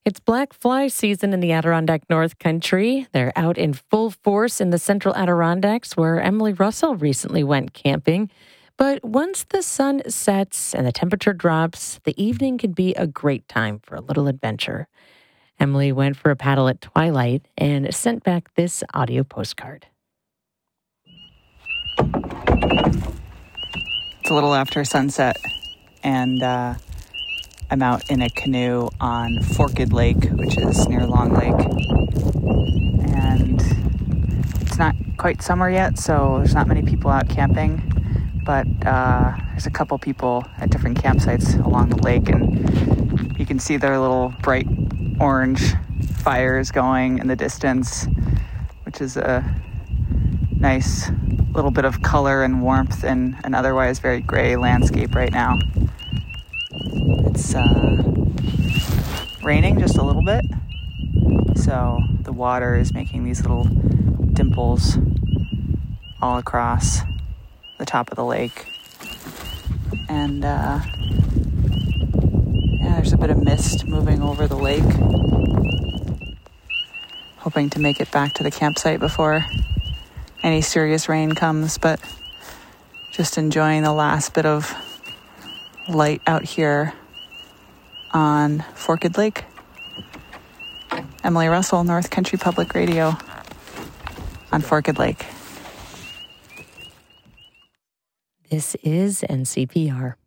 It's black fly season in the Adirondack North Country. They're out in full force in the central Adirondacks, where Emily Russell recently went camping. But once the sun sets and the temperature drops, the evening can be a great time for a little adventure. Emily went for a paddle at twilight and sent back this audio postcard. It's a little after sunset, and I'm out in a canoe on Forked Lake, which is near Long Lake. And it's not quite summer yet, so there's not many people out camping, but there's a couple people at different campsites along the lake, and you can see their little bright orange fires going in the distance, which is a nice little bit of color and warmth in an otherwise very gray landscape right now. It's raining just a little bit, so the water is making these little dimples all across the top of the lake. And there's a bit of mist moving over the lake. Hoping to make it back to the campsite before any serious rain comes, but just enjoying the last bit of light out here on Forked Lake. Emily Russell, North Country Public Radio on Forked Lake. This is NCPR.